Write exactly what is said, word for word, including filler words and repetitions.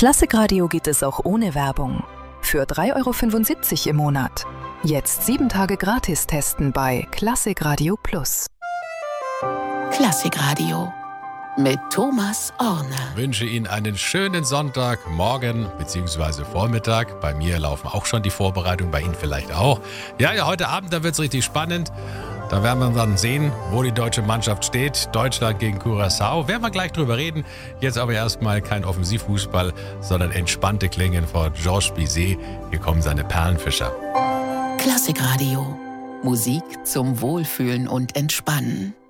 Klassikradio geht es auch ohne Werbung. Für drei Euro fünfundsiebzig im Monat. Jetzt sieben Tage gratis testen bei Klassikradio Plus. Klassikradio mit Thomas Orner. Ich wünsche Ihnen einen schönen Sonntagmorgen bzw. Vormittag. Bei mir laufen auch schon die Vorbereitungen, bei Ihnen vielleicht auch. Ja, ja, heute Abend, da wird es richtig spannend. Da werden wir dann sehen, wo die deutsche Mannschaft steht. Deutschland gegen Curaçao. Werden wir gleich drüber reden. Jetzt aber erstmal kein Offensivfußball, sondern entspannte Klänge von Georges Bizet. Hier kommen seine Perlenfischer. Klassikradio. Musik zum Wohlfühlen und Entspannen.